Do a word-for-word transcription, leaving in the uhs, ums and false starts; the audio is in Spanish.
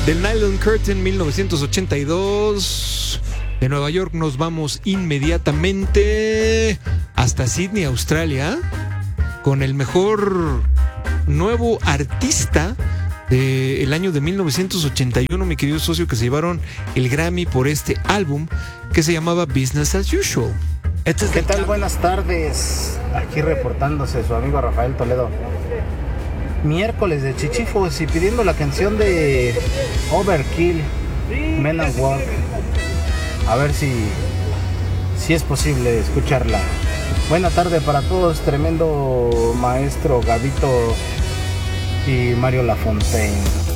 Del Nylon Curtain mil novecientos ochenta y dos. De Nueva York nos vamos inmediatamente hasta Sydney, Australia, con el mejor nuevo artista del año de mil novecientos ochenta y uno, mi querido socio, que se llevaron el Grammy por este álbum que se llamaba Business as Usual. Este es ¿Qué tal? Buenas tardes. Aquí reportándose su amigo Rafael Toledo. Miércoles de Chichifos y pidiendo la canción de Overkill, Men at Work. A ver si, si es posible escucharla. Buena tarde para todos, tremendo maestro Gabito y Mario Lafontaine.